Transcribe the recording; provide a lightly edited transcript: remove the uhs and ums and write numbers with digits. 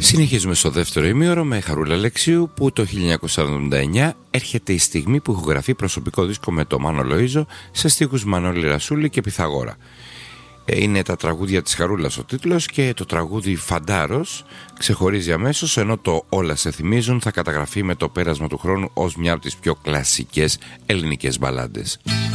Συνεχίζουμε στο δεύτερο ημίωρο με Χαρούλα Αλεξίου, που το 1979 έρχεται η στιγμή που ηχογραφεί προσωπικό δίσκο με το Μάνο Λοΐζο σε στίχους Μανώλη Ρασούλη και Πυθαγόρα. Είναι τα τραγούδια της Χαρούλας ο τίτλος, και το τραγούδι Φαντάρος ξεχωρίζει αμέσως, ενώ το Όλα σε θυμίζουν θα καταγραφεί με το πέρασμα του χρόνου ως μια από τις πιο κλασικές ελληνικές μπαλάντες.